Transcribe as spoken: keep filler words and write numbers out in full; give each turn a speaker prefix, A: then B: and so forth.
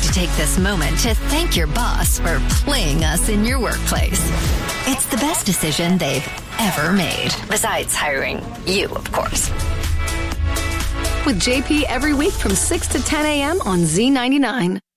A: to take this moment to thank your boss for playing us in your workplace. It's the best decision they've ever made. Besides hiring you, of course.
B: With J P every week from six to ten a.m. on Z ninety-nine.